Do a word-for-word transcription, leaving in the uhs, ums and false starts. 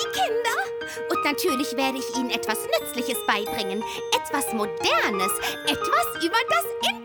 die Kinder. Und natürlich werde ich ihnen etwas Nützliches beibringen. Etwas Modernes. Etwas über das Internet.